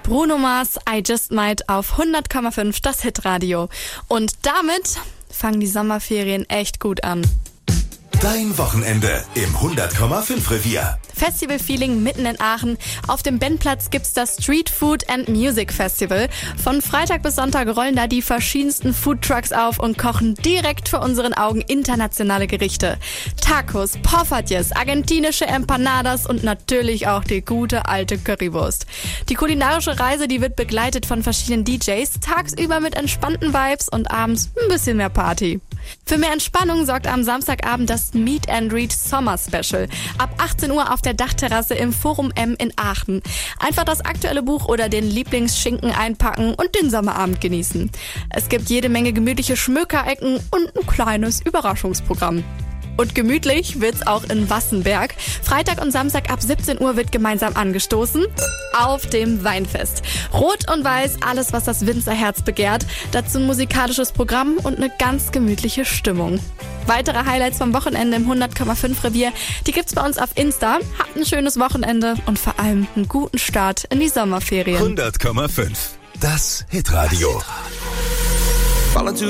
Bruno Mars, I Just Might auf 100,5 das Hitradio. Und damit fangen die Sommerferien echt gut an. Dein Wochenende im 100,5 Revier. Festival-Feeling mitten in Aachen. Auf dem Bennplatz gibt's das Street Food and Music Festival. Von Freitag bis Sonntag rollen da die verschiedensten Foodtrucks auf und kochen direkt vor unseren Augen internationale Gerichte. Tacos, Poffertjes, argentinische Empanadas und natürlich auch die gute alte Currywurst. Die kulinarische Reise, die wird begleitet von verschiedenen DJs, tagsüber mit entspannten Vibes und abends ein bisschen mehr Party. Für mehr Entspannung sorgt am Samstagabend das Meet and Read Sommer Special. Ab 18 Uhr auf der Dachterrasse im Forum M in Aachen. Einfach das aktuelle Buch oder den Lieblingsschinken einpacken und den Sommerabend genießen. Es gibt jede Menge gemütliche Schmökerecken und ein kleines Überraschungsprogramm. Und gemütlich wird's auch in Wassenberg. Freitag und Samstag ab 17 Uhr wird gemeinsam angestoßen auf dem Weinfest. Rot und Weiß, alles was das Winzerherz begehrt. Dazu ein musikalisches Programm und eine ganz gemütliche Stimmung. Weitere Highlights vom Wochenende im 100,5 Revier, die gibt's bei uns auf Insta. Habt ein schönes Wochenende und vor allem einen guten Start in die Sommerferien. 100,5 das Hitradio.